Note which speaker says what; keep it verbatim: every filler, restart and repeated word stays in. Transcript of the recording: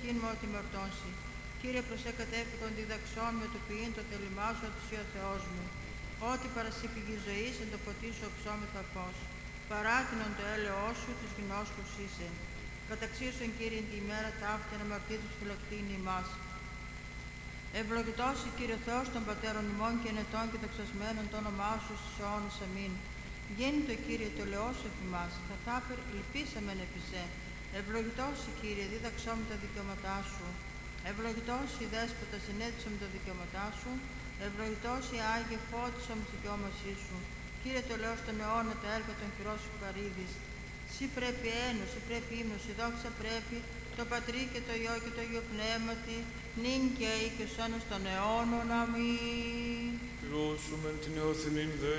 Speaker 1: αυτήν μου ότι μορτώσει. Κύριε, προσέκατεύχον διδαξών με το ποιήν το τελημά σου ότι ο Θεός μου. Ότι παρασύ πηγή ζωής εν το ποτίσου οξόμεθα φως. Παράτηνον το έλεος σου της γνώσκους είσαι. Καταξίωσον Κύριε τη ημέρα ταύτη να μαρτύρους φυλακτήνει ημάς. Ευλογητός η Κύριε Θεός των πατέρων ημών και ενετών και δοξασμένων το όνομά σου στους αιώνες αμήν. Γέννητο Κύριε το λεός σου εφημάς, καθάπερ ελπίσαμεν επί σε. Ευλογητός η Κύριε δίδαξό με τα δικαιώματά σου. Ευλογητός η Δέσποτα συνέτησο με τα δικαιώματά σου. Ευλογητός η Άγιε φώτισο με τη δικαιώμασή σου. Κύριε το λεός των αιώνα τα έργα των χειρών σου παρήδης. Σύ πρέπει ένος, σύ πρέπει ύμνος, η δόξα πρέπει το Πατρί και το Υιό και το Υιό Πνεύματι, νυν και ή και σ' των αιώνων. Αμήν.
Speaker 2: Πλώσουμε την Θεοθυμήν δε